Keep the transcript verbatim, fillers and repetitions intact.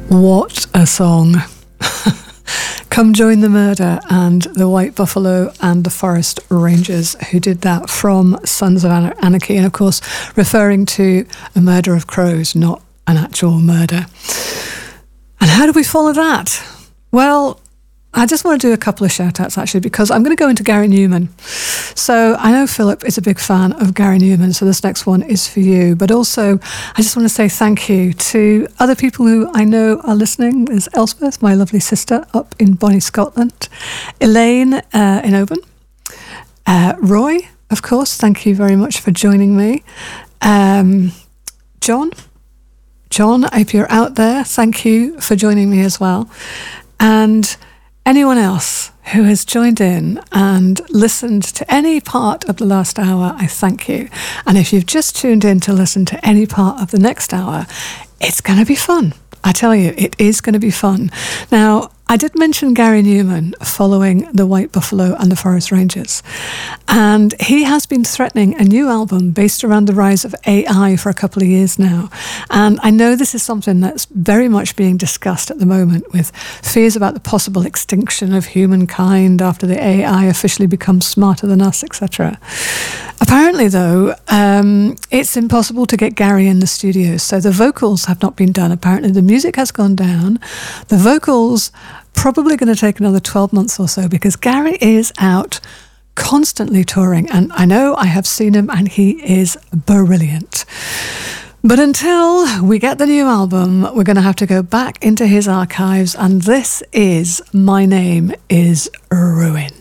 What a song. Come Join the Murder and the White Buffalo and the Forest Rangers, who did that from Sons of Anarchy, and of course referring to a murder of crows, not an actual murder. And how do we follow that? Well, I just want to do a couple of shout outs actually, because I'm going to go into Gary Numan. So I know Philip is a big fan of Gary Numan, so this next one is for you. But also, I just want to say thank you to other people who I know are listening. There's Elspeth, my lovely sister, up in Bonnie, Scotland. Elaine uh, in Oban. Uh, Roy, of course, thank you very much for joining me. Um, John, John, if you're out there, thank you for joining me as well. And anyone else who has joined in and listened to any part of the last hour, I thank you. And if you've just tuned in to listen to any part of the next hour, it's going to be fun. I tell you, it is going to be fun. Now, I did mention Gary Numan following the White Buffalo and the Forest Rangers. And he has been threatening a new album based around the rise of A I for a couple of years now. And I know this is something that's very much being discussed at the moment, with fears about the possible extinction of humankind after the A I officially becomes smarter than us, et cetera. Apparently, though, um, it's impossible to get Gary in the studio. So the vocals have not been done. Apparently, the music has gone down. The vocals probably going to take another twelve months or so, because Gary is out constantly touring, and I know I have seen him and he is brilliant. But until we get the new album, we're going to have to go back into his archives, and this is My Name is Ruin.